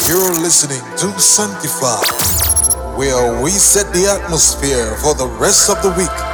You're listening to Sanctify, where we set the atmosphere for the rest of the week